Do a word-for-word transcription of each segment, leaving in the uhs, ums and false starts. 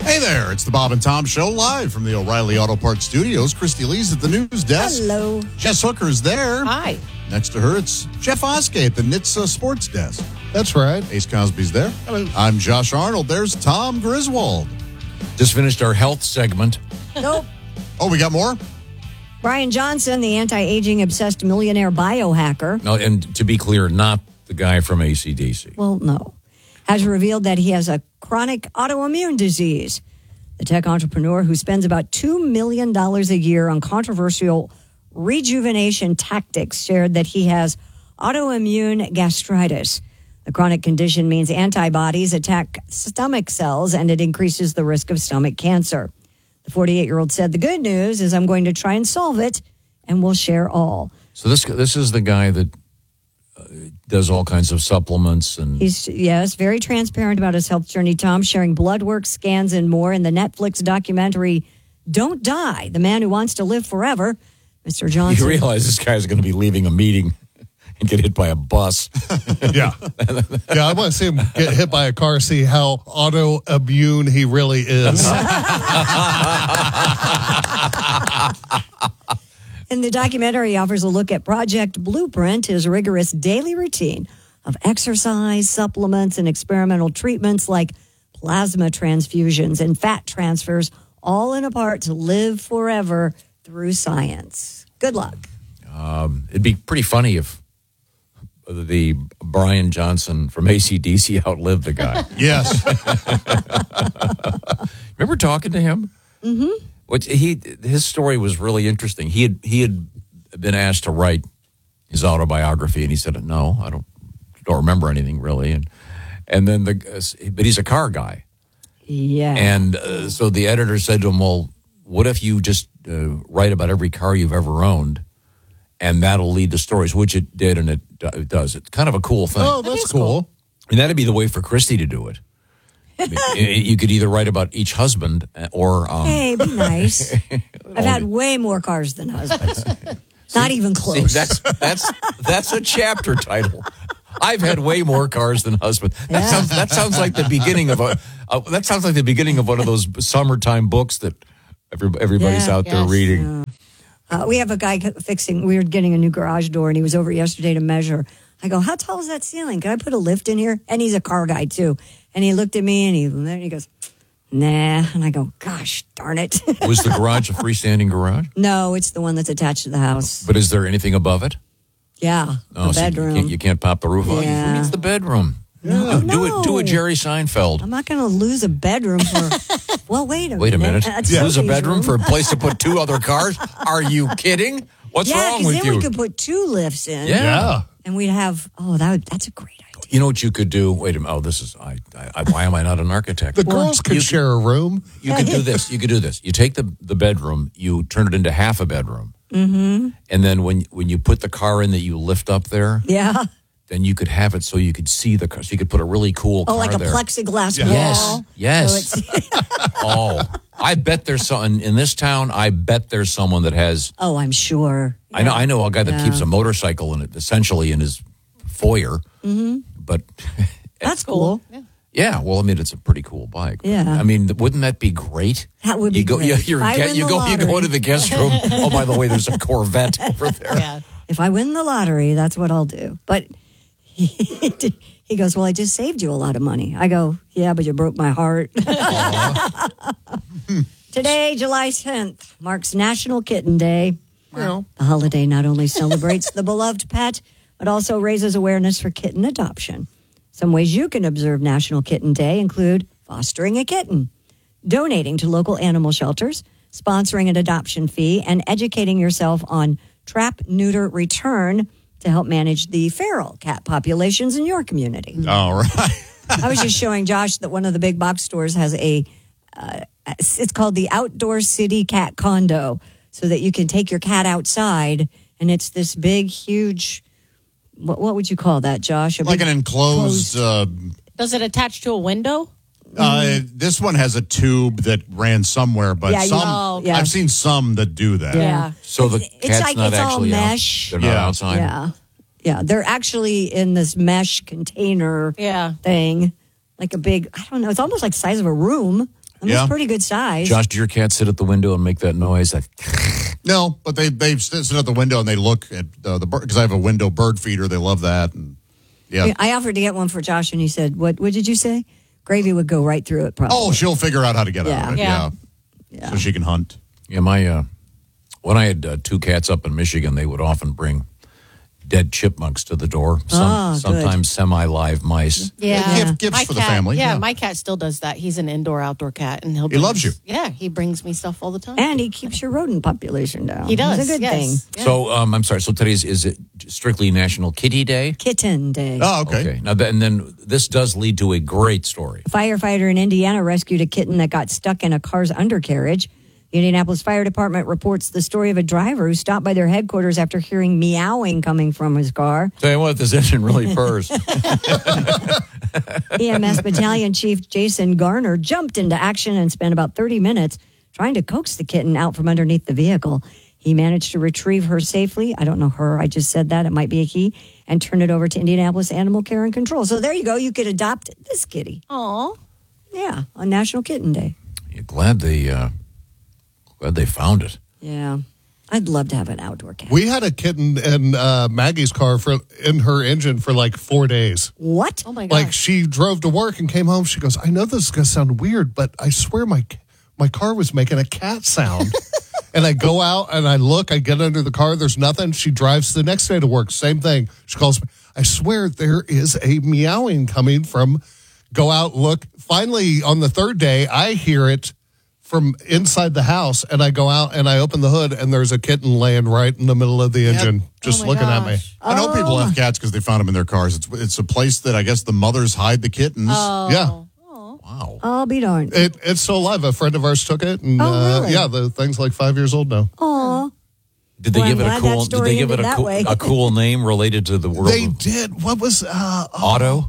Hey there, it's the Bob and Tom Show live from the O'Reilly Auto Parts Studios. Christy Lee's at the news desk. Hello. Jess Hooker's there. Hi. Next to her, it's Jeff Oskey at the N H T S A Sports Desk. That's right. Ace Cosby's there. Hello. I'm Josh Arnold. There's Tom Griswold. Just finished our health segment. Nope. Oh, we got more? Brian Johnson, the anti-aging obsessed millionaire biohacker. No, and to be clear, not the guy from A C D C. Well, no. Has revealed that he has a chronic autoimmune disease. The tech entrepreneur, who spends about two million dollars a year on controversial rejuvenation tactics, shared that he has autoimmune gastritis. The chronic condition means antibodies attack stomach cells and it increases the risk of stomach cancer. The forty-eight-year-old said, "The good news is I'm going to try and solve it, and we'll share all." So this this is the guy that uh, does all kinds of supplements and He's, yes, very transparent about his health journey, Tom, sharing blood work, scans, and more in the Netflix documentary, Don't Die, The Man Who Wants to Live Forever. Mister Johnson. you realize this guy's going to be leaving a meeting and get hit by a bus. Yeah. Yeah, I want to see him get hit by a car, see how autoimmune he really is. In the documentary, he offers a look at Project Blueprint, his rigorous daily routine of exercise, supplements, and experimental treatments like plasma transfusions and fat transfers, all in a part to live forever through science. Good luck. Um, it'd be pretty funny if the Brian Johnson from A C D C outlived the guy. Yes. Remember talking to him? Mm-hmm. What he his story was really interesting. He had he had been asked to write his autobiography, and he said, "No, I don't don't remember anything really." And and then the but he's a car guy, Yeah. and uh, so the editor said to him, "Well, what if you just uh, write about every car you've ever owned, and that'll lead to stories?" Which it did, and it, it does. It's kind of a cool thing. Oh, that's cool. And that'd be the way for Christy to do it. I mean, you could either write about each husband or um, Hey, be nice. I've had way more cars than husbands. Not even close. See, that's that's that's a chapter title. I've had way more cars than husband. That Yeah. sounds that sounds like the beginning of a uh, that sounds like the beginning of one of those summertime books that every, everybody's Yeah, out there yes. reading. Uh, we have a guy fixing, we were getting a new garage door, and he was over yesterday to measure. I go, "How tall is that ceiling? Can I put a lift in here?" And he's a car guy, too. And he looked at me, and he, and he goes, "Nah." And I go, "Gosh, darn it." Was the garage a freestanding garage? No, it's the one that's attached to the house. But is there anything above it? Yeah, Oh, the so you bedroom. can't, you can't pop the roof on. Yeah. Who needs the bedroom? No, do, do it. Do a no. Jerry Seinfeld. I'm not going to lose a bedroom for, well, wait a Wait a minute. minute. That's Lose a Sophie's bedroom room. for a place to put two other cars? Are you kidding? What's Yeah, wrong because with then you? we could put two lifts in. Yeah. Yeah. And we'd have, oh, that would, that's a great idea. You know what you could do? Wait a minute. Oh, this is, I, I, why am I not an architect? The girls could you share a room. You could do this. You could do this. You take the, the bedroom, you turn it into half a bedroom. Mm-hmm. And then when, when you put the car in that you lift up there, Yeah. then you could have it so you could see the car. So you could put a really cool Oh, car like a there. plexiglass Yes. wall. Yes. So it's, Oh, I bet there's some, in this town, I bet there's someone that has, oh, I'm sure. I know I know a guy that Yeah. keeps a motorcycle in it, essentially in his foyer. Mm-hmm. But That's cool. yeah, well, I mean, it's a pretty cool bike. Yeah. I mean, wouldn't that be great? That would be you go, great. You, you're, If I get- win you the go, you go lottery. into the guest room. Oh, by the way, there's a Corvette over there. Yeah. If I win the lottery, that's what I'll do. But he, he goes, "Well, I just saved you a lot of money." I go, "Yeah, but you broke my heart." Today, July tenth, marks National Kitten Day. Well, The holiday not only celebrates the beloved pet, but also raises awareness for kitten adoption. Some ways you can observe National Kitten Day include fostering a kitten, donating to local animal shelters, sponsoring an adoption fee, and educating yourself on trap, neuter, return to help manage the feral cat populations in your community. All right. I was just showing Josh that one of the big box stores has a, uh, it's called the Outdoor City Cat Condo, so that you can take your cat outside, and it's this big, huge, what, what would you call that, Josh? A Like big an enclosed, uh, Does it attach to a window? uh, this one has a tube that ran somewhere, but Yeah, you- some, Oh, yeah. I've seen some that do that. Yeah. So the It's cat's like- not it's all actually mesh. out. They're not Yeah. outside. Yeah. Yeah. They're actually in this mesh container Yeah. thing, like a big, I don't know, it's almost like the size of a room. And Yeah. It's pretty good size. Josh, do your cats sit at the window and make that noise? Like, No, but they they sit at the window and they look at uh, the bird because I have a window bird feeder. They love that. And yeah. I offered to get one for Josh, and he said, "What? What did you say?" Gravy would go right through it. Probably. Oh, she'll figure out how to get Yeah. out of it. Yeah. Yeah. Yeah. So she can hunt. yeah, my uh, when I had uh, two cats up in Michigan, they would often bring dead chipmunks to the door. Some, Ah, good. sometimes semi-live mice. Yeah. Gift- gifts My for the cat- family. Yeah, Yeah. my cat still does that. He's an indoor outdoor cat, and he'll. He loves brings- you. Yeah, he brings me stuff all the time. And he keeps your rodent population down. he does. It's a good yes. thing. Yeah. So um, I'm sorry. So today's is it strictly National Kitty Day? Kitten Day. Oh, okay. Okay. Now, th- and then this does lead to a great story. A firefighter in Indiana rescued a kitten that got stuck in a car's undercarriage. The Indianapolis Fire Department reports the story of a driver who stopped by their headquarters after hearing meowing coming from his car. Tell you what, this engine really purrs. E M S Battalion Chief Jason Garner jumped into action and spent about thirty minutes trying to coax the kitten out from underneath the vehicle. He managed to retrieve her safely. I don't know her. I just said that. It might be a he. And turn it over to Indianapolis Animal Care and Control. So there you go. You could adopt this kitty. Aw. Yeah, on National Kitten Day. You're glad they uh, glad they found it. Yeah. I'd love to have an outdoor cat. We had a kitten in uh, Maggie's car for in her engine for like four days. What? Oh my Like gosh. she drove to work and came home. She goes, "I know this is gonna sound weird, but I swear my my car was making a cat sound." And I go out and I look. I get under the car. There's nothing. She drives the next day to work. Same thing. She calls me. I swear there is a meowing coming from. Go out, look. Finally, on the third day, I hear it from inside the house, and I go out and I open the hood, and there's a kitten laying right in the middle of the engine, just Oh my looking at me. gosh. I know people have cats because they found them in their cars. It's it's a place that I guess the mothers hide the kittens. Oh. Yeah. Wow. I'll be darned. It, it's still alive. A friend of ours took it, and Oh, uh, really? yeah, the thing's like five years old now. Aw. Did they Well, give I'm it a glad that cool? Did story they give it ended a that cool, way. a cool name related to the world? They of did. What was? Uh, oh, Auto.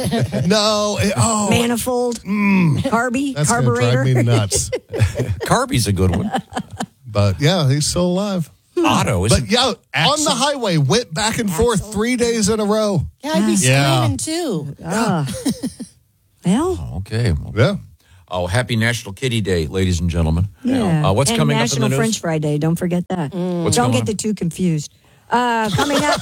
no. It, oh, Manifold. Carby. that's gonna Carburetor. drive me nuts. Carby's a good one. But yeah, he's still alive. Auto. Is But yeah, on the highway, went back and forth three days in a row. Yeah, I'd be Yeah. screaming too. Ah. Well, okay. Well, Yeah. Oh, happy National Kitty Day, ladies and gentlemen. yeah. Uh, what's and coming National up in the news? French Fry Day. Don't forget that. What's Don't going get on? the two confused. Uh, coming up,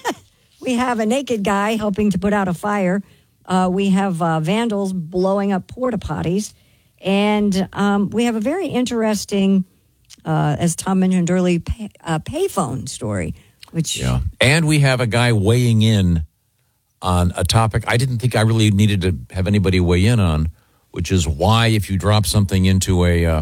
we have a naked guy helping to put out a fire. Uh, we have uh, vandals blowing up porta potties. And um, we have a very interesting, uh, as Tom mentioned earlier, pay, uh, payphone story, which Yeah. And we have a guy weighing in on a topic I didn't think I really needed to have anybody weigh in on, which is why if you drop something into a, uh,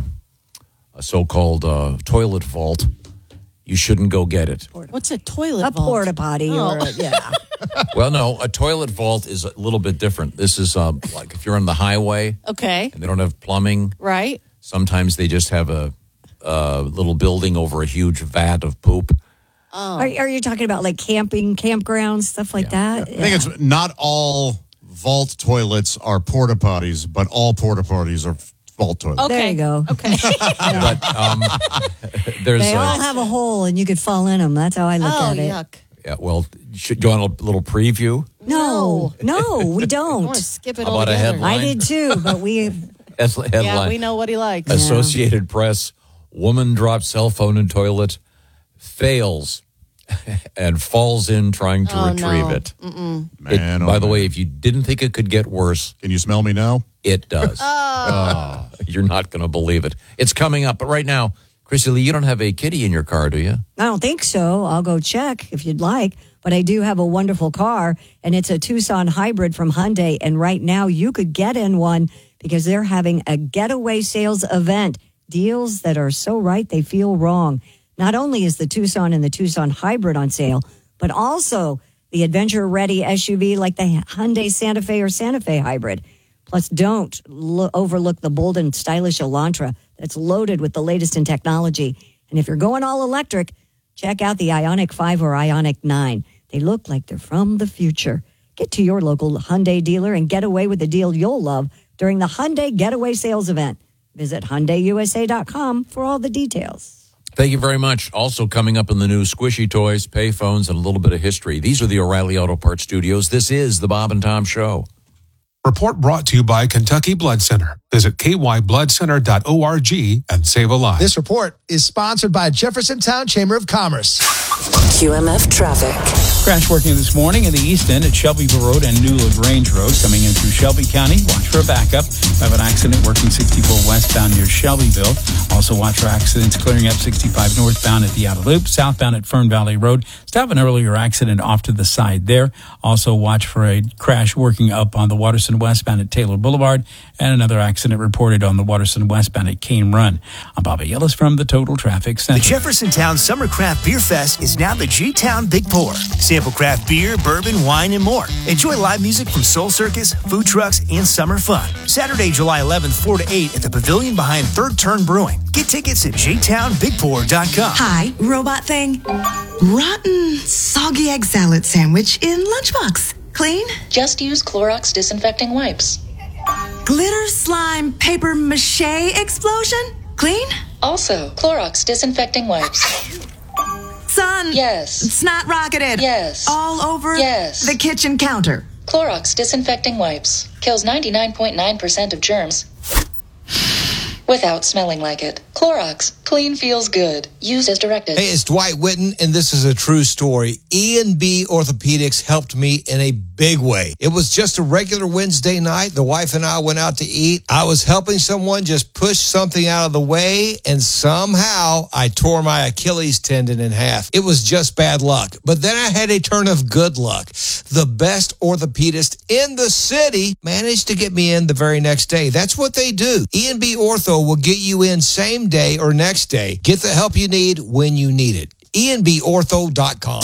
a so-called uh, toilet vault, you shouldn't go get it. What's a toilet a vault? porta potty. Or Oh. a, yeah. Well, no, a toilet vault is a little bit different. This is uh, like if you're on the highway Okay. and they don't have plumbing, Right. sometimes they just have a, a little building over a huge vat of poop. Are, are you talking about like camping, campgrounds, stuff like that? I think it's not all vault toilets are porta potties, but all porta potties are vault toilets. Okay. There you go. Okay. But um, there's They uh, all have a hole and you could fall in them. That's how I look oh, at it. yuck. yeah, well, should you want a little preview? No, no, we I don't. want to skip it How all about a together. headline? I did too, but we That's the headline. Yeah, we know what he likes. Associated Press: Woman drops cell phone in toilet, fails, and falls in trying to Oh, retrieve no. it. Man, It- oh, by the man. way, if you didn't think it could get worse, Can you smell me now? it does. Oh. You're not going to believe it. It's coming up. But right now, Chrissy Lee, you don't have a kitty in your car, do you? I don't think so. I'll go check if you'd like. But I do have a wonderful car, and it's a Tucson hybrid from Hyundai. And right now, you could get in one because they're having a getaway sales event. Deals that are so right, they feel wrong. Not only is the Tucson and the Tucson hybrid on sale, but also the adventure-ready S U V like the Hyundai Santa Fe or Santa Fe hybrid. Plus, don't lo- overlook the bold and stylish Elantra that's loaded with the latest in technology. And if you're going all electric, check out the Ioniq five or Ioniq nine. They look like they're from the future. Get to your local Hyundai dealer and get away with the deal you'll love during the Hyundai Getaway Sales Event. Visit Hyundai U S A dot com for all the details. Thank you very much. Also coming up in the news, squishy toys, payphones, and a little bit of history. These are the O'Reilly Auto Parts Studios. This is the Bob and Tom Show. Report brought to you by Kentucky Blood Center. Visit k y blood center dot org and save a life. This report is sponsored by Jeffersontown Chamber of Commerce. Q M F traffic. Crash working this morning in the east end at Shelbyville Road and New LaGrange Road coming in through Shelby County. Watch for a backup. We have an accident working sixty-four westbound near Shelbyville. Also watch for accidents clearing up sixty-five northbound at the Outer Loop. Southbound at Fern Valley Road. Stop an earlier accident off to the side there. Also watch for a crash working up on the Waterson westbound at Taylor Boulevard. And another accident reported on the Waterson westbound at Cane Run. I'm Bobby Ellis from the Total Traffic Center. The Jeffersontown Summer Craft Beer Fest is now the G-Town Big Pour. Sample craft beer, bourbon, wine, and more. Enjoy live music from Soul Circus, food trucks, and summer fun. Saturday, July eleventh, four to eight at the pavilion behind Third Turn Brewing. Get tickets at j town big pour dot com. Hi, robot thing. Rotten, soggy egg salad sandwich in lunchbox. Clean? Just use Clorox disinfecting wipes. Glitter slime paper mache explosion? Clean? Also, Clorox disinfecting wipes. Son. Yes. Snot rocketed. Yes. All over yes. the kitchen counter. Clorox disinfecting wipes. Kills ninety-nine point nine percent of germs without smelling like it. Clorox. Clean feels good. Use as directed. Hey, it's Dwight Whitten, and this is a true story. E and B Orthopedics helped me in a big way. It was just a regular Wednesday night. The wife and I went out to eat. I was helping someone just push something out of the way, and somehow I tore my Achilles tendon in half. It was just bad luck. But then I had a turn of good luck. The best orthopedist in the city managed to get me in the very next day. That's what they do. E and B Ortho will get you in same day or next day. Get the help you need when you need it. E N B ortho dot com.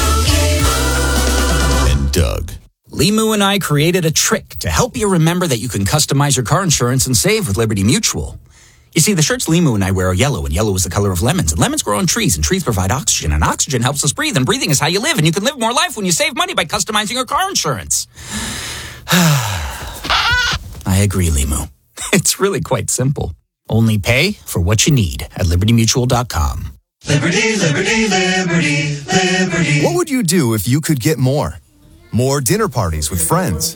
And Doug. Limu and I created a trick to help you remember that you can customize your car insurance and save with Liberty Mutual. You see, the shirts Limu and I wear are yellow, and yellow is the color of lemons. And lemons grow on trees, and trees provide oxygen, and oxygen helps us breathe, and breathing is how you live. And you can live more life when you save money by customizing your car insurance. I agree, Limu. It's really quite simple. Only pay for what you need at liberty mutual dot com. Liberty, liberty, liberty, liberty. What would you do if you could get more? More dinner parties with friends.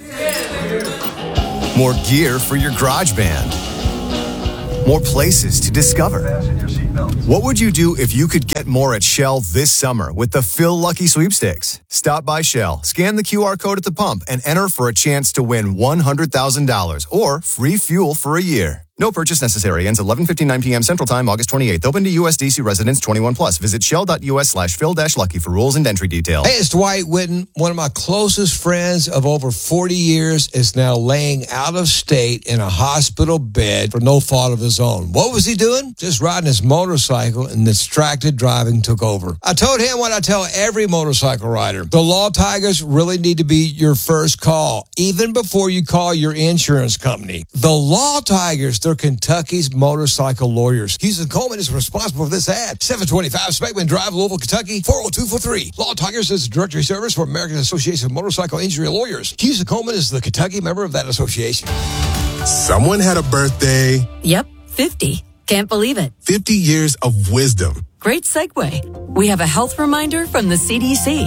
More gear for your garage band. More places to discover. What would you do if you could get more at Shell this summer with the Phil Lucky Sweepstakes? Stop by Shell, scan the Q R code at the pump, and enter for a chance to win one hundred thousand dollars or free fuel for a year. No purchase necessary. Ends eleven fifty-nine p.m. Central Time, August twenty-eighth. Open to U S D C residents twenty-one plus. Visit shell.us slash Phil-Lucky for rules and entry details. Hey, it's Dwight Whitten. One of my closest friends of over forty years is now laying out of state in a hospital bed for no fault of his own. What was he doing? Just riding his motorcycle, and distracted driving took over. I told him what I tell every motorcycle rider. The Law Tigers really need to be your first call, even before you call your insurance company. The Law Tigers, they're Kentucky's motorcycle lawyers. Houston Coleman is responsible for this ad. seven twenty-five Speckman Drive, Louisville, Kentucky, four oh two four three. Law Tigers is directory service for American Association of Motorcycle Injury Lawyers. Houston Coleman is the Kentucky member of that association. Someone had a birthday. Yep, fifty. Can't believe it. fifty years of wisdom. Great segue. We have a health reminder from the C D C.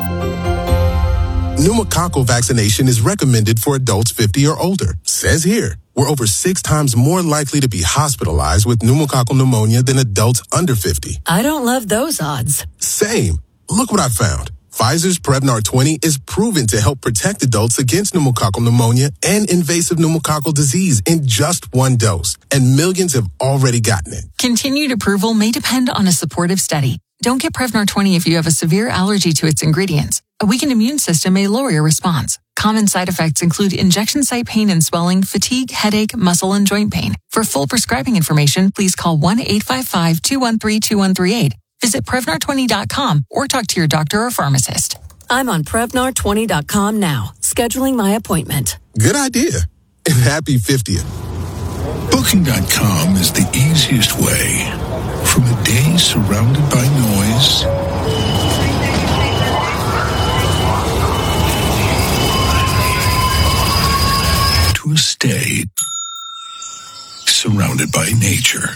Pneumococcal vaccination is recommended for adults fifty or older. Says here, we're over six times more likely to be hospitalized with pneumococcal pneumonia than adults under fifty. I don't love those odds. Same. Look what I found. Pfizer's Prevnar twenty is proven to help protect adults against pneumococcal pneumonia and invasive pneumococcal disease in just one dose. And millions have already gotten it. Continued approval may depend on a supportive study. Don't get Prevnar twenty if you have a severe allergy to its ingredients. A weakened immune system may lower your response. Common side effects include injection site pain and swelling, fatigue, headache, muscle, and joint pain. For full prescribing information, please call one eight five five, two one three, two one three eight. Visit Prevnar twenty dot com or talk to your doctor or pharmacist. I'm on Prevnar twenty dot com now, scheduling my appointment. Good idea. And happy fiftieth. Booking dot com is the easiest way. From a day surrounded by noise to a stay surrounded by nature.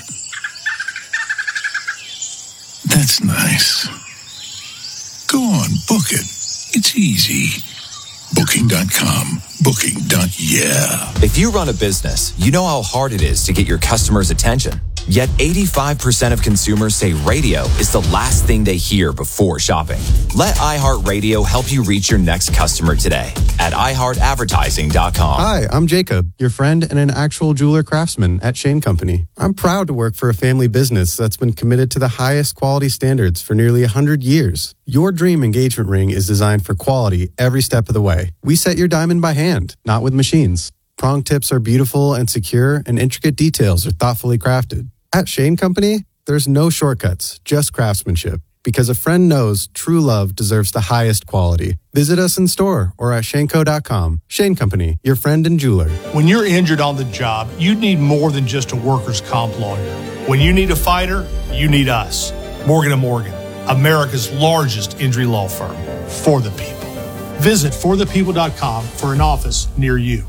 That's nice. Go on, book it. It's easy. Booking dot com. Booking. Yeah. If you run a business, you know how hard it is to get your customers' attention. Yet eighty-five percent of consumers say radio is the last thing they hear before shopping. Let iHeartRadio help you reach your next customer today at i heart advertising dot com. Hi, I'm Jacob, your friend and an actual jeweler craftsman at Shane Company. I'm proud to work for a family business that's been committed to the highest quality standards for nearly one hundred years. Your dream engagement ring is designed for quality every step of the way. We set your diamond by hand, not with machines. Prong tips are beautiful and secure, and intricate details are thoughtfully crafted. At Shane Company, there's no shortcuts, just craftsmanship. Because a friend knows true love deserves the highest quality. Visit us in store or at shane co dot com. Shane Company, your friend and jeweler. When you're injured on the job, you need more than just a workers' comp lawyer. When you need a fighter, you need us. Morgan and Morgan, America's largest injury law firm. For the people. Visit for the people dot com for an office near you.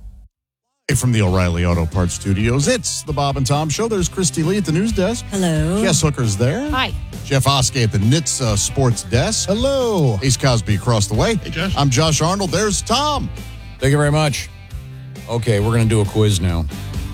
From the O'Reilly Auto Parts Studios, it's the Bob and Tom Show. There's Christy Lee at the news desk. Hello. Jess Hooker's there. Hi. Jeff Oskey at the N H T S uh, Sports Desk. Hello. Ace Cosby across the way. Hey, Josh. I'm Josh Arnold. There's Tom. Thank you very much. Okay, we're going to do a quiz now.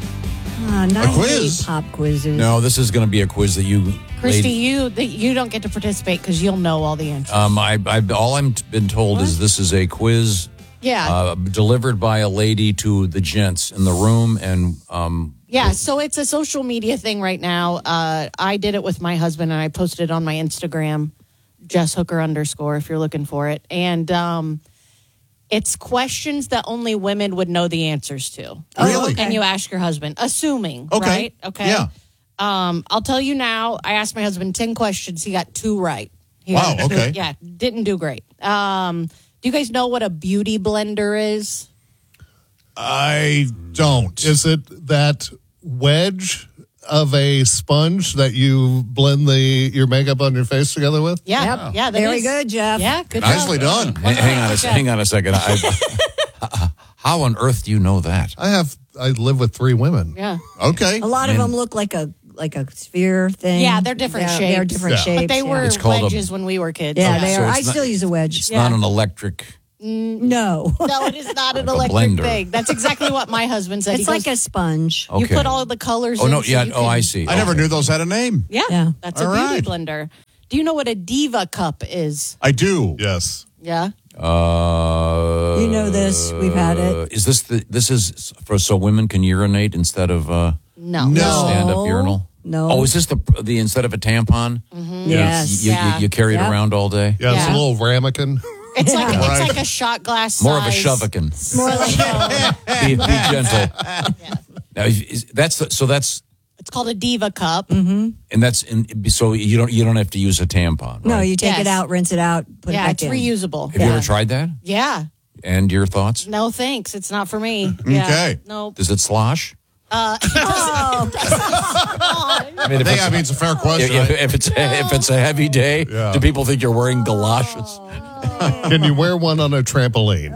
Ah, not A quiz? pop quizzes. No, this is going to be a quiz that you... Christy, lady- you the, you don't get to participate because you'll know all the answers. Um, I, I, all I've been told is this is a quiz yeah. uh, delivered by a lady to the gents in the room, and um, Yeah, so it's a social media thing right now. Uh, I did it with my husband, and I posted it on my Instagram, Jess Hooker underscore, if you're looking for it. And um, it's questions that only women would know the answers to. Really? And you ask your husband, assuming, Okay. right? Okay. Yeah. Um, I'll tell you now, I asked my husband ten questions. He got two right. He Wow, got two- okay. Yeah, didn't do great. Um, do you guys know what a beauty blender is? I don't. Is it that wedge of a sponge that you blend the your makeup on your face together with? Yeah, Yep. yeah. that Very is- good, Jeff. Yeah, good Nicely job. done. hang, hang on a hang on a second. I, how on earth do you know that? I have. I live with three women. Yeah. Okay. A lot of Man. them look like a like a sphere thing. Yeah, they're different They're- shapes. They're different Yeah. shapes. But they yeah. were It's called a- wedges when we were kids. Yeah, they So are. it's I not- still use a wedge. It's Yeah. not an electric. No. No, it is not an Like a electric blender. thing. That's exactly what my husband said. It's He like goes, a sponge. you Okay. put all the colors Oh in. no! so Yeah. you Oh, can- I see. I never Okay. knew those had a name. Yeah, Yeah. that's a All beauty right. blender. Do you know what a diva cup is? I do. Yes. Yeah. Uh, You know this. We've had it. Is this the? This is for so women can urinate instead of uh, No. No. stand up urinal. No. Oh, is this the the instead of a tampon? Yes. You, you, Yeah. you carry it Yep. around all day. Yeah, it's Yeah. a little ramekin. It's like it's Right. like a shot glass. More of a size. shovekin. More like a, Be, be gentle. Now, is, is- that's the, so that's it's called a diva cup. Mm-hmm. and that's in, so you don't you don't have to use a tampon. Right? No, you take Yes. it out, rinse it out, put Yeah, it back it's in. reusable. Have you ever tried that? Yeah. And your thoughts? No, thanks. It's not for me. Yeah. Okay. No. Does it slosh? Uh, Oh, I mean, I think I mean it's a fair question. if, if it's if it's a heavy day, Yeah. do people think you're wearing galoshes? Can you wear one on a trampoline?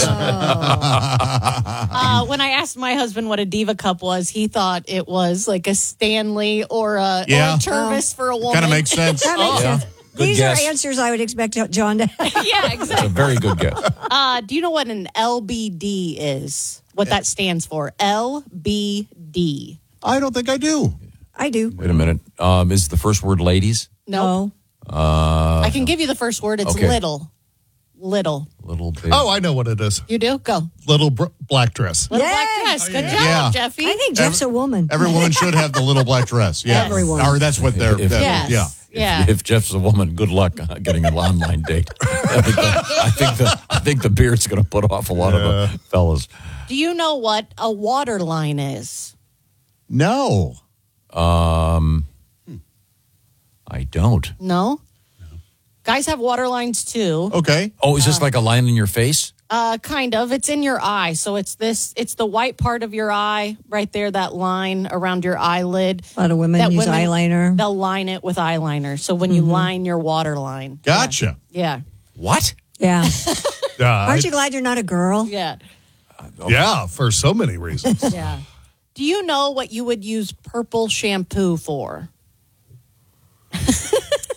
uh, when I asked my husband what a diva cup was, he thought it was like a Stanley or a, Yeah. or a Tervis for a woman. Kind of makes sense. that makes Yeah. sense. Good These guess. are answers I would expect John to have. Yeah, It's a exactly. very good guess. Uh, do you know what an L B D is? What that stands for? L B D. I don't think I do. I do. Wait a minute. Um, is the first word ladies? No. Uh, I can give you the first word. It's okay. little. Little. little bit. Oh, I know what it is. You do? Go. Little br- black dress. Little Yay. black dress. Good job, Yeah. Jeffy. I think Jeff's a woman. Every woman should have the little black dress. Yeah. Everyone. Or that's what they're. If- that- Yes. Yeah. Yeah. If Jeff's a woman, good luck uh, getting an online date. I think the, I think the, I think the beard's going to put off a lot of uh, fellas. Do you know what a water line is? No. Um, I don't. No? Guys have water lines too. Okay. Oh, is this like a line in your face? Uh, kind of. It's in your eye. So it's this, it's the white part of your eye right there, that line around your eyelid. A lot of women That use women- eyeliner. They'll line it with eyeliner. So when you line your water line. Gotcha. Yeah. What? Yeah. Yeah, Aren't I- you glad you're not a girl? Yeah. yeah, for so many reasons. Yeah. Do you know what you would use purple shampoo for?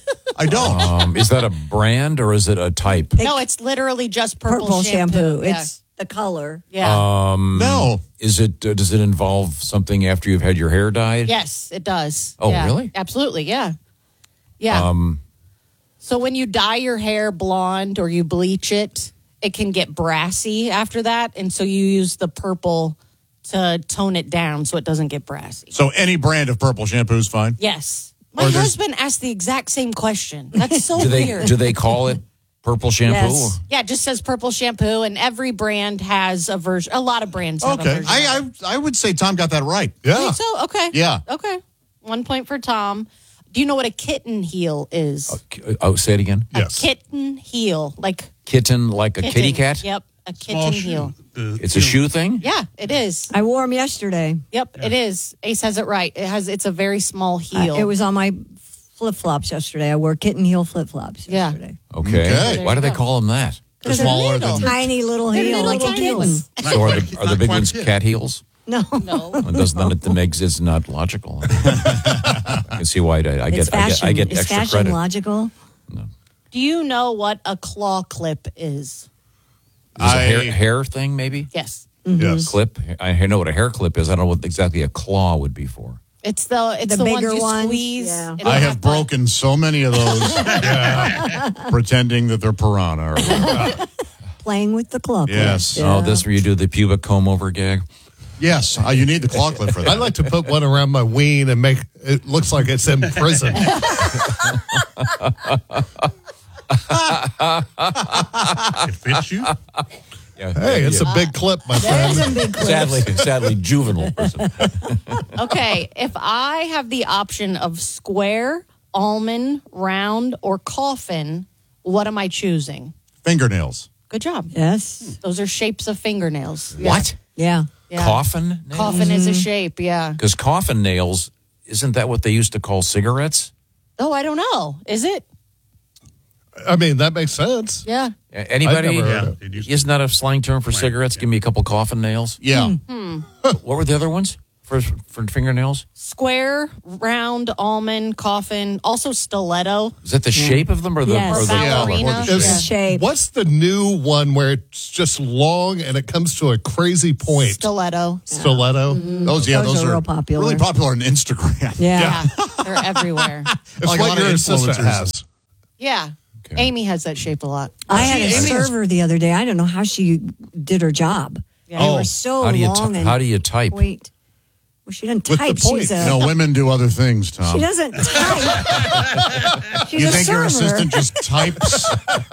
I don't. Um, is that a brand or is it a type? No, it's literally just purple, Purple shampoo. shampoo. Yeah. It's the color. Yeah. Um, No. Is it? Uh, does it involve something after you've had your hair dyed? Yes, it does. Oh, Yeah. really? Absolutely. Yeah. Yeah. Um, So when you dye your hair blonde or you bleach it, it can get brassy after that. And so you use the purple to tone it down so it doesn't get brassy. So any brand of purple shampoo is fine? Yes. My Or there's- husband asked the exact same question. That's so do they weird. do they call it purple shampoo? Yes. Yeah, it just says purple shampoo, and every brand has a version. A lot of brands have a Okay. version. I, of it. I I would say Tom got that right. You think so? Okay. Yeah. Okay. One point for Tom. Do you know what a kitten heel is? Oh, say it again. A kitten heel. Like Kitten, like a kitten. kitty cat. Yep. A kitten heel. It's a shoe thing. Yeah, it is. I wore them yesterday. Yep, it is. Ace has it right. It has. It's a very small heel. Uh, it was on my flip flops yesterday. I wore kitten heel flip flops Yeah. yesterday. Okay. There Why you do they go. call them that? They're smaller than Tiny little They're heel, little like a tiny kitten. ones. So are the, are the big ones cat heels? No. No. Well, doesn't that it makes it's not logical? I can see why I, I It's get I get fashion. I get Is extra fashion credit. logical? Do you know what a claw clip is? Is it a hair, hair thing, maybe? Yes. Yes. Clip. I know what a hair clip is. I don't know what exactly a claw would be for. It's the it's The the, ones bigger you ones? squeeze. Yeah. It'll I have like- broken so many of those pretending that they're piranha. Or, Playing with the claw clip. Yes. Yeah. Oh, this where you do the pubic comb over gag. yes, uh, you need the claw clip for that. I like to put one around my ween and make it looks like it's in prison. It fits you. Yeah. Hey, it's a big clip, my friend. There's a big clip. Sadly, sadly, juvenile person. Okay, if I have the option of square, almond, round, or coffin, what am I choosing? Fingernails. Good job. Yes. Those are shapes of fingernails. Yeah. What? Yeah. Yeah. Coffin? Coffin is a shape, yeah. Because coffin nails, isn't that what they used to call cigarettes? Oh, I don't know. Is it? I mean, that makes sense. Yeah. A- Anybody? I've never heard Yeah, of it used Isn't that a slang term for cigarettes? Give me a couple coffin nails. Yeah. What were the other ones for for fingernails? Square, round, almond, coffin, also stiletto. Is that the shape of them or the Yes. or the Ballerina. or the Is- shape? The shape. What's the new one where it's just long and it comes to a crazy point? Stiletto. Stiletto. Those, yeah, Those those, are are real popular. really popular on Instagram. Yeah. Yeah. They're everywhere. It's Like a what lot of your assistant influencers. has. Yeah. Amy has that shape a lot. I had a Amy has- server the other day. I don't know how she did her job. Yeah. They Oh, were so How do you long t- and how do you type? Wait. Well, she doesn't With the type. point. She's a, You know, women do other things, Tom. she doesn't type. She's you a think your server. assistant just types?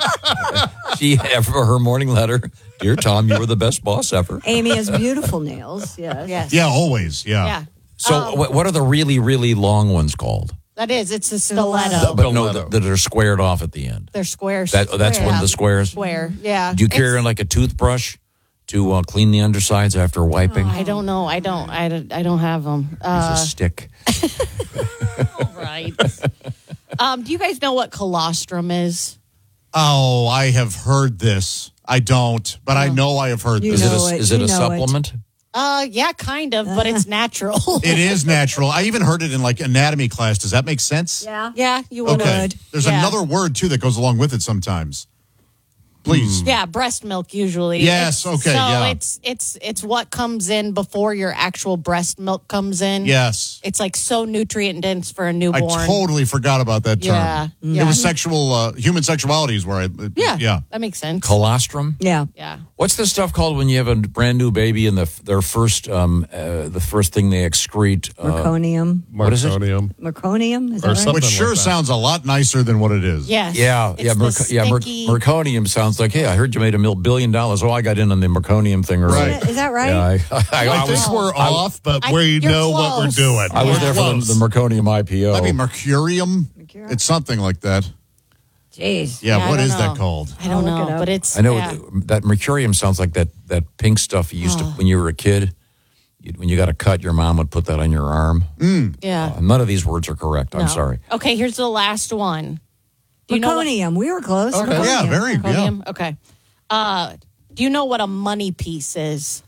She for her morning letter, dear Tom, you were the best boss ever. Amy has beautiful nails. Yes. Yes. Yeah, always. Yeah. Yeah. So Um, what, what are the really really long ones called? That is. It's a stiletto. But no, that, that are squared off at the end. They're square. That that's square. one of the squares. Square. Yeah. Do you carry It's- like a toothbrush to uh, clean the undersides after wiping? I don't know. I don't. I don't, I don't have them. It's Uh, a stick. right. um, do you guys know what colostrum is? Oh, I have heard this. I don't, but I know I have heard You this. Is it know a, it. is it You a know it. supplement? Uh, yeah, kind of, but it's natural. It is natural. I even heard it in like anatomy class. Does that make sense? Yeah. yeah, you would. Okay. There's Yeah. another word too that goes along with it sometimes. Please. Yeah, breast milk usually. Yes, It's- okay, So yeah. it's it's it's what comes in before your actual breast milk comes in. Yes. It's like so nutrient dense for a I newborn. totally forgot about that term. Yeah, yeah. It was sexual, uh, human sexuality is where I, Yeah, yeah. that makes sense. Colostrum? Yeah. Yeah. What's this stuff called when you have a brand new baby and the their first um uh, the first thing they excrete? Uh, Meconium. What is it? Marconium. Meconium? Is Or that right? something. Which sure like that. sounds a lot nicer than what it is. Yes. Yeah, It's yeah, the merc- yeah. Merc- stinky- Merconium sounds like, hey, I heard you made a mil- billion dollars. Oh, I got in on the Merconium thing early. Right. Is that right? Yeah, I, I, I, I was, think we're I- off, but I- we you're know what we're close. doing. I was there for Close. the, the Merconium I P O. That'd be mercurium. Mercurium? It's something like that. Jeez. Yeah, Yeah, I what don't is that know. called? I don't I'll look know, it up. but it's. I know yeah. that Mercurium sounds like that, that pink stuff you used to, when you were a kid. You, when you got a cut, your mom would put that on your arm. Yeah. Uh, none of these words are correct. I'm No. sorry. Okay, here's the last one. Do you know what- Meconium. We were close. Okay. Meconium. Yeah, very, yeah. Meconium? Okay. Uh, do you know what a money piece is?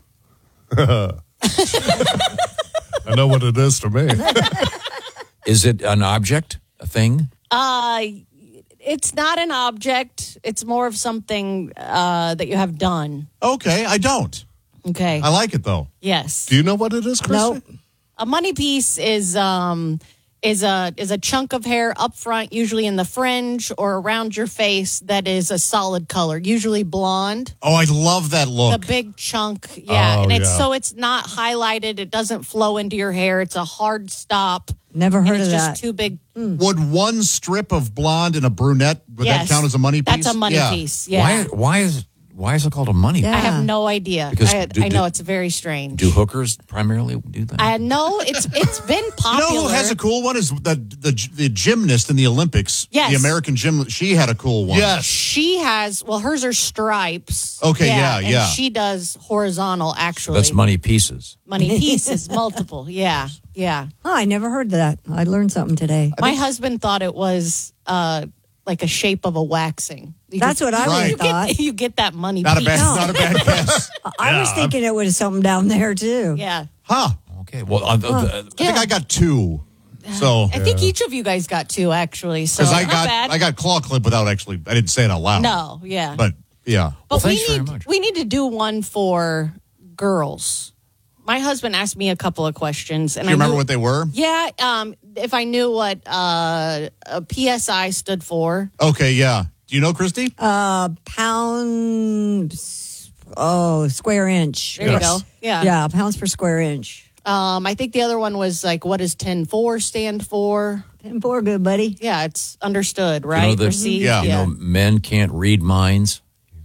I know what it is to me. Is it an object, a thing? Uh, it's not an object. It's more of something uh, that you have done. Okay, I don't. Okay. I like it though. Yes. Do you know what it is, Christy? Nope. A money piece is um is a is a chunk of hair up front, usually in the fringe or around your face, that is a solid color, usually blonde. Oh, I love that look. The big chunk, yeah, Oh, and it's yeah. so it's not highlighted. It doesn't flow into your hair. It's a hard stop. Never heard and it's of just that. too big. Would one strip of blonde and a brunette, would Yes. that count as a money piece? That's a money Yeah. piece. Yeah. Why? Why is why is it called a money? I have no idea. Because I, do- I know do- it's very strange. Do hookers primarily do that? I know it's it's been You popular. know who has a cool one? Is the the, the gymnast in the Olympics. Yes. The American gym. She had a cool one. She has, well, hers are stripes. Okay, yeah, and yeah. she does horizontal, actually. That's money pieces. Money pieces, multiple. Yeah, yeah. Oh, I never heard that. I learned something today. My husband thought it was uh, like a shape of a waxing. You That's get- what I you would've thought. Get, you get that money Not a piece. bad, not a bad guess. I was thinking it was something down there too. Yeah. Huh. Okay. Well, uh, Huh. the- I think I got two. So I think each of you guys got two, actually. So because I not got bad. I got claw clip without actually I didn't say it out loud. No, yeah. But yeah. But we need we need to do one for girls. My husband asked me a couple of questions, and Do you I remember knew- what they were? Yeah, um, if I knew what uh, a P S I stood for. Okay, yeah. Do you know, Christy? Uh, pound. Oh, square inch. There you go. Yeah. Yeah, pounds per square inch. Um, I think the other one was like, what does ten four stand for? ten four, good buddy. Yeah, it's understood, right? You know, the, Received, You know, men can't read minds.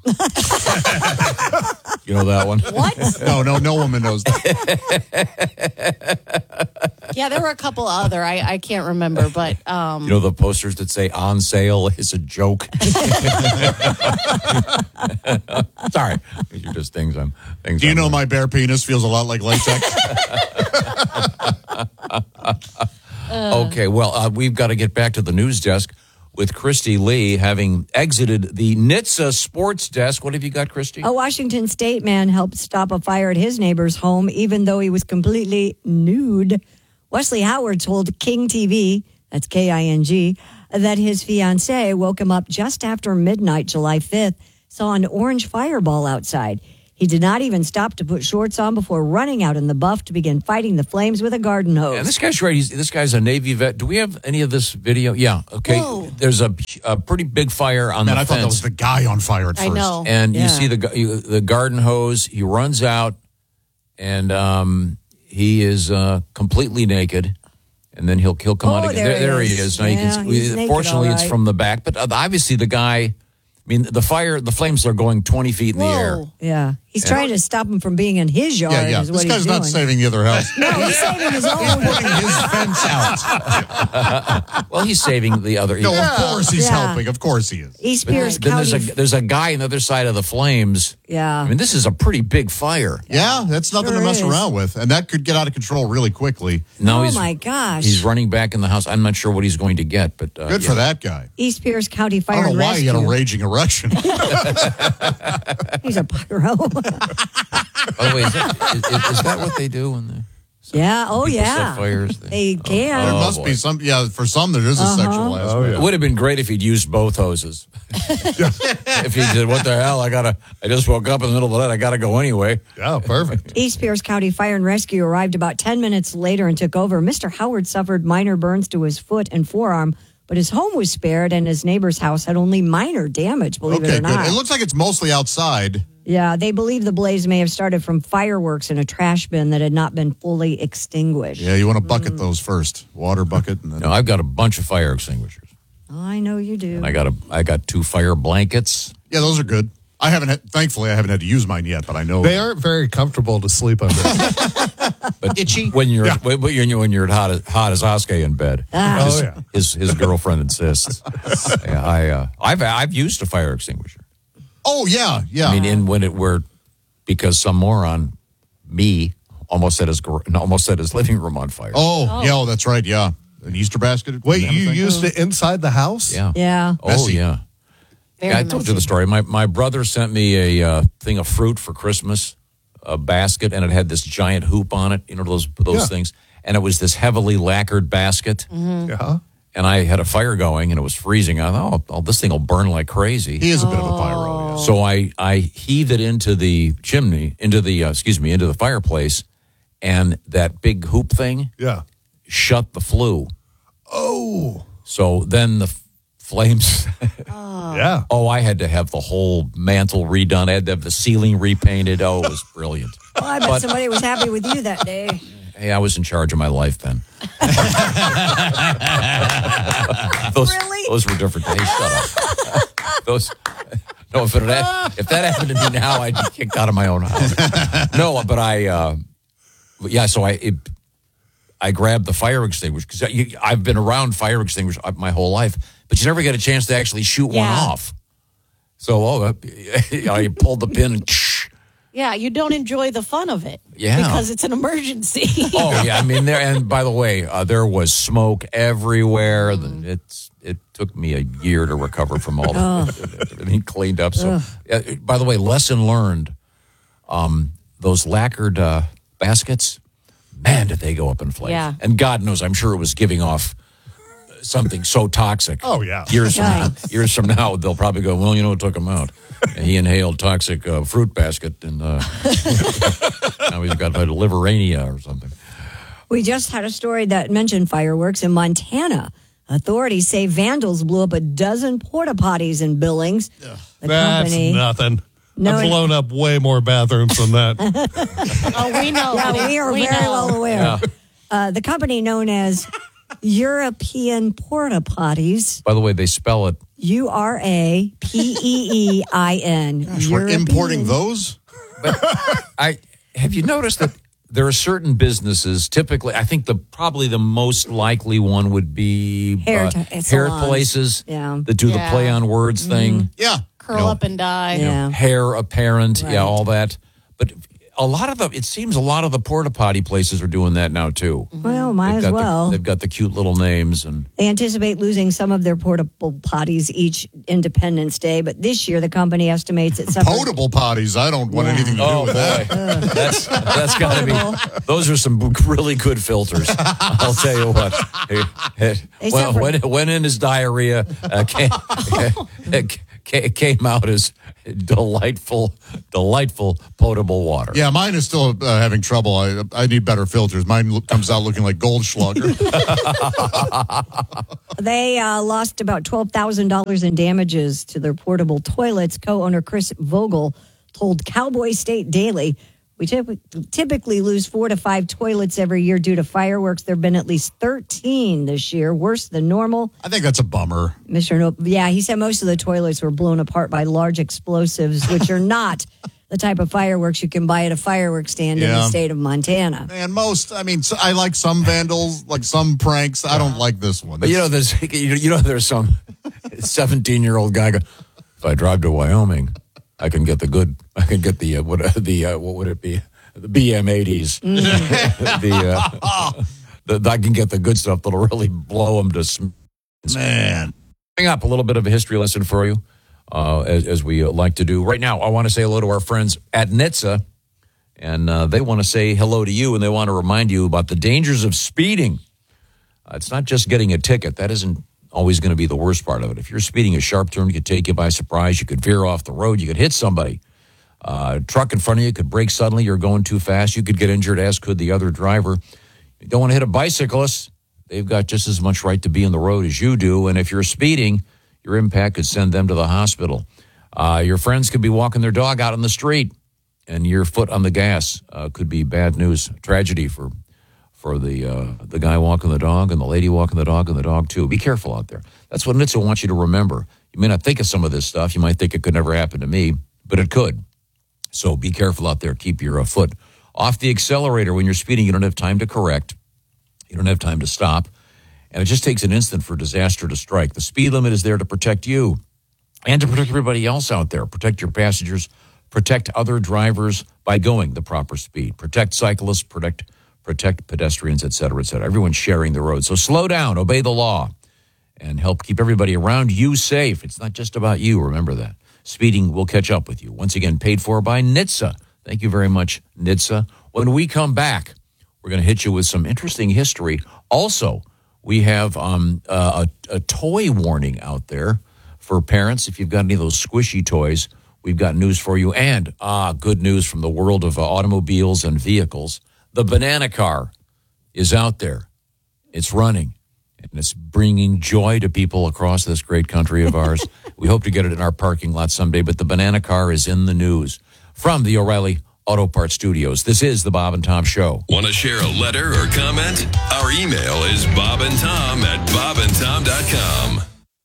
You know that one? What? No, no, no woman knows that. Yeah, there were a couple other. I, I can't remember, but um, You know the posters that say "on sale" is a joke. Sorry, these are just things I'm. Things Do you I'm know my bare penis feels a lot like latex? Okay, well, uh, we've got to get back to the news desk with Christy Lee having exited the N H T S A sports desk. What have you got, Christy? A Washington State man helped stop a fire at his neighbor's home, even though he was completely nude. Wesley Howard told King T V, that's K I N G, that his fiancée woke him up just after midnight, July fifth, saw an orange fireball outside. He did not even stop to put shorts on before running out in the buff to begin fighting the flames with a garden hose. Yeah, this guy's right. He's, this guy's a Navy vet. Do we have any of this video? Yeah. Okay. Whoa. There's a, a pretty big fire on Man, the I fence. thought that was the guy on fire at I first. know. And Yeah. you see the gu- you- the garden hose. He runs out, and um, he is uh, completely naked. And then he'll he'll come Oh, out again. there There, he there he is. is. Now you Yeah, can see, he's naked, fortunately, all it's right. from the back. But uh, obviously, the guy. I mean, the fire, the flames are going twenty feet in the air. Whoa. Yeah. He's Yeah. trying to stop him from being in his yard. Yeah, yeah. Is This what guy's he's not doing. saving the other house. No, he's saving his own. Putting his fence out. Well, he's saving the other. No, of course he's Yeah. helping. Of course he is. East But Pierce then there's County. a there's a guy on the other side of the flames. yeah. I mean, this is a pretty big fire. Yeah, that's nothing Sure to mess is. around with. And that could get out of control really quickly. Now Oh, he's my gosh. he's running back in the house. I'm not sure what he's going to get, but uh, Good yeah. for that guy. East Pierce County I Fire don't and know why he had a Rescue. raging erection. He's a pyro. By the way, is that, is, is that what they do when they yeah. Oh, people yeah. set fires? They can. there Oh, must boy. be some, yeah, for some there is a Uh-huh. sexual aspect. It would have been great if he'd used both hoses. If he said, "What the hell? I gotta. I just woke up in the middle of the night. I gotta go anyway." Yeah, perfect. East Pierce County Fire and Rescue arrived about ten minutes later and took over. Mister Howard suffered minor burns to his foot and forearm, but his home was spared and his neighbor's house had only minor damage, believe Okay, it or good. not. It looks like it's mostly outside. Yeah, they believe the blaze may have started from fireworks in a trash bin that had not been fully extinguished. Yeah, you want to bucket those first. Water bucket. And then No, I've got a bunch of fire extinguishers. I know you do. And I got a. I got two fire blankets. Yeah, those are good. I haven't had, thankfully, I haven't had to use mine yet, but I know. They aren't very comfortable to sleep under. But itchy when you're when when you're when you're hot as hot as Oskay in bed. Ah. His, Oh, yeah. his his girlfriend insists. Yeah, I uh, I've I've used a fire extinguisher. Oh, yeah, yeah. I mean, in when it were because some moron, me, almost set his gar- almost set his living room on fire. oh, yeah, oh, that's right, yeah. An Easter basket. Wait, kind of you thing? used it inside the house? Yeah. Yeah. Oh Messy. yeah. Very Yeah, I told you the messy. story. My my brother sent me a uh, thing of fruit for Christmas, a basket, and it had this giant hoop on it. You know those those Yeah. things, and it was this heavily lacquered basket. Yeah. and I had a fire going, and it was freezing. I thought, oh, oh this thing will burn like crazy. He is a bit of a pyro. Yeah. So I, I heaved it into the chimney, into the, uh, excuse me, into the fireplace, and that big hoop thing Yeah. shut the flue. Oh. So then the f- flames. Yeah. Oh, I had to have the whole mantle redone. I had to have the ceiling repainted. Oh, it was brilliant. Well, I bet But- somebody was happy with you that day. Hey, I was in charge of my life then. those, Really? those were different days. Shut up. those. No, if, it had, if that happened to me now, I'd be kicked out of my own house. No, but I, uh, but yeah. So I, it, I grabbed the fire extinguisher because I've been around fire extinguishers my whole life, but you never get a chance to actually shoot Yeah. one off. So, oh, uh, I pulled the pin and. Yeah, you don't enjoy the fun of it. Yeah. Because it's an emergency. Oh yeah, I mean there. And by the way, uh, there was smoke everywhere. It's it took me a year to recover from all the everything cleaned up. So, uh, by the way, lesson learned. Um, those lacquered uh, baskets, man, did they go up in flames? Yeah. And God knows, I'm sure it was giving off something so toxic. Oh, yeah. Years from now, years from now, they'll probably go, well, you know what took him out? And he inhaled toxic uh, fruit basket, and uh, now he's got like liverania or something. We just had a story that mentioned fireworks in Montana. Authorities say vandals blew up a dozen porta potties in Billings. The That's company, nothing. No, I've it- blown up way more bathrooms than that. Oh, we know. Yeah, honey. we are very know. well aware. Yeah. Uh, the company known as European Porta Potties, By the way, they spell it. U R A P E E I N. Gosh, we're importing those? I have you noticed that there are certain businesses. Typically, I think the probably the most likely one would be Hair uh, t- hair salons. places Yeah. that do Yeah. the play on words thing. Yeah. Curl You know, up and die. you know, Yeah. hair apparent, Right. yeah, all that. But a lot of the, it seems a lot of the porta potty places are doing that now too. Well, might They've as got the- well. they've got the cute little names and. They anticipate losing some of their portable potties each Independence Day, but this year the company estimates it suffered. Potable potties. I don't want Yeah. anything to do Oh with that. boy, that's that's got to be. Those are some really good filters. I'll tell you what. Hey, hey, They when, suffer- when when in his diarrhea uh, came, came came out as delightful, delightful potable water. Yeah, mine is still uh, having trouble. I I need better filters. Mine lo- comes out looking like Goldschlager. They uh, lost about twelve thousand dollars in damages to their portable toilets. Co-owner Chris Vogel told Cowboy State Daily, we typ- typically lose four to five toilets every year due to fireworks. There have been at least thirteen this year, worse than normal. I think that's a bummer. Mister No, yeah, he said most of the toilets were blown apart by large explosives, which are not the type of fireworks you can buy at a fireworks stand in the Yeah. state of Montana. And most, I mean, so I like some vandals, like some pranks. I don't like this one. But you know, there's you know, there's some seventeen-year-old guy go, if I drive to Wyoming, I can get the good. I can get the uh, what uh, the uh, what would it be? The B M eighties. the, uh, the I can get the good stuff that'll really blow them to sm- Man. Bring up a little bit of a history lesson for you, uh, as, as we uh, like to do. Right now, I want to say hello to our friends at N H T S A, and uh, they want to say hello to you, and they want to remind you about the dangers of speeding. Uh, it's not just getting a ticket. That isn't always going to be the worst part of it. If you're speeding, a sharp turn could take you by surprise. You could veer off the road. You could hit somebody. Uh, a truck in front of you could brake suddenly. You're going too fast. You could get injured, as could the other driver. You don't want to hit a bicyclist. They've got just as much right to be in the road as you do. And if you're speeding, your impact could send them to the hospital. Uh, your friends could be walking their dog out on the street, and your foot on the gas uh, could be bad news, tragedy for for the uh, the guy walking the dog and the lady walking the dog and the dog too. Be careful out there. That's what N H T S A wants you to remember. You may not think of some of this stuff. You might think it could never happen to me, but it could. So be careful out there. Keep your uh, foot off the accelerator when you're speeding. You don't have time to correct. You don't have time to stop. And it just takes an instant for disaster to strike. The speed limit is there to protect you and to protect everybody else out there. Protect your passengers. Protect other drivers by going the proper speed. Protect cyclists. Protect protect pedestrians, et cetera, et cetera. Everyone's sharing the road. So slow down, obey the law, and help keep everybody around you safe. It's not just about you. Remember that. Speeding will catch up with you. Once again, paid for by N H T S A. Thank you very much, N H T S A. When we come back, we're going to hit you with some interesting history. Also, we have um, uh, a, a toy warning out there for parents. If you've got any of those squishy toys, we've got news for you. And, ah, good news from the world of uh, automobiles and vehicles. The banana car is out there. It's running. And it's bringing joy to people across this great country of ours. We hope to get it in our parking lot someday, but the banana car is in the news. From the O'Reilly Auto Parts Studios, this is the Bob and Tom Show. Want to share a letter or comment? Our email is bobandtom at bobandtom dot com.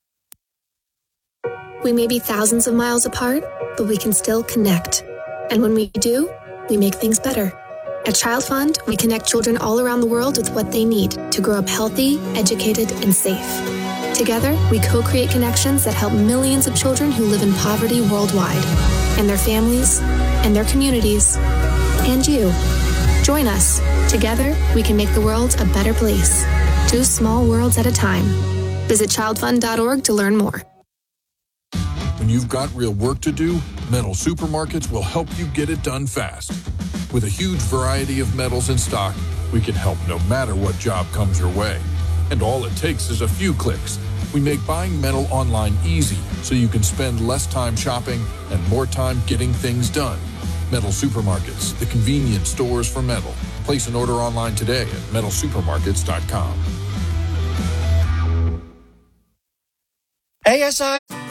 We may be thousands of miles apart, but we can still connect. And when we do, we make things better. At Child Fund, we connect children all around the world with what they need to grow up healthy, educated, and safe. Together, we co-create connections that help millions of children who live in poverty worldwide, and their families, and their communities, and you. Join us. Together, we can make the world a better place. Two small worlds at a time. Visit child fund dot org to learn more. When you've got real work to do, Metal Supermarkets will help you get it done fast. With a huge variety of metals in stock, we can help no matter what job comes your way. And all it takes is a few clicks. We make buying metal online easy so you can spend less time shopping and more time getting things done. Metal Supermarkets, the convenient stores for metal. Place an order online today at metal supermarkets dot com. A S I